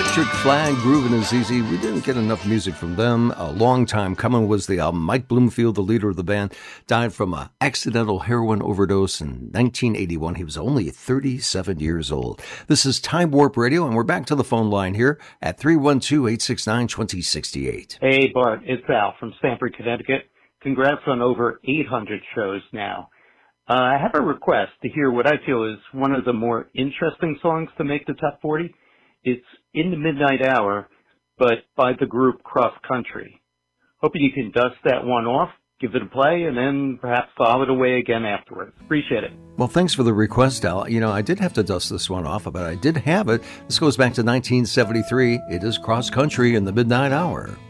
Electric Flag, Groovin' Is Easy. We didn't get enough music from them. A long time coming was the album. Mike Bloomfield, the leader of the band, died from an accidental heroin overdose in 1981. He was only 37 years old. This is Time Warp Radio, and we're back to the phone line here at 312-869-2068. Hey, Bart, it's Al from Stamford, Connecticut. Congrats on over 800 shows now. I have a request to hear what I feel is one of the more interesting songs to make the top 40. It's In the Midnight Hour, but by the group Cross Country. Hoping you can dust that one off, give it a play, and then perhaps file it away again afterwards. Appreciate it. Well, thanks for the request, Al. You know, I did have to dust this one off, but I did have it. This goes back to 1973. It is Cross Country in the Midnight Hour.